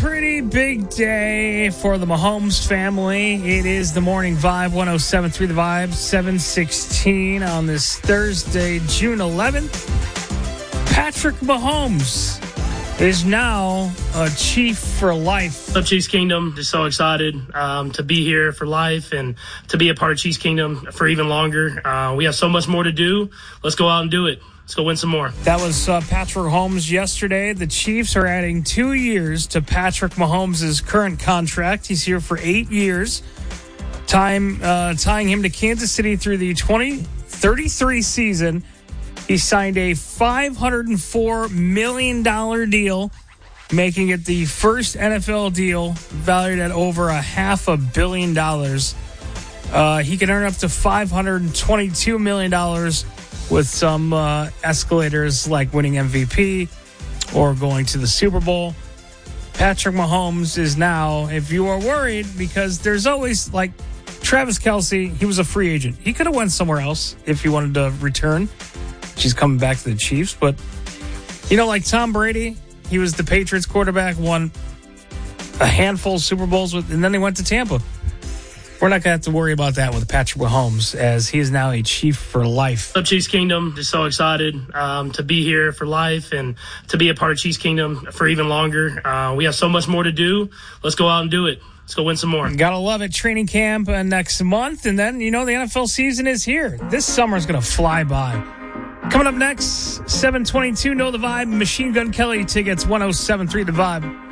pretty big day for the Mahomes family. It is the Morning Vibe, 107.3 The Vibe, 7:16 on this Thursday, June 11th. Patrick Mahomes is now a Chief for life. What's up, Chiefs Kingdom? Just so excited to be here for life and to be a part of Chiefs Kingdom for even longer. We have so much more to do. Let's go out and do it. Let's go win some more. That was Patrick Mahomes yesterday. The Chiefs are adding 2 years to Patrick Mahomes' current contract. He's here for 8 years, tying him to Kansas City through the 2033 season. He signed a $504 million deal, making it the first NFL deal valued at over $500 million. He can earn up to $522 million with some escalators like winning MVP or going to the Super Bowl. Patrick Mahomes is now, if you are worried, because there's always, like Travis Kelce, he was a free agent. He could have went somewhere else if he wanted to return. She's coming back to the Chiefs. But, like Tom Brady, he was the Patriots quarterback, won a handful of Super Bowls, and then they went to Tampa. We're not going to have to worry about that with Patrick Mahomes, as he is now a Chief for life. What's up, Chiefs Kingdom? Just so excited to be here for life and to be a part of Chiefs Kingdom for even longer. We have so much more to do. Let's go out and do it. Let's go win some more. Gotta love it. Training camp next month, and then, the NFL season is here. This summer is going to fly by. Coming up next, 7:22, Know the Vibe, Machine Gun Kelly tickets, 107.3 The Vibe.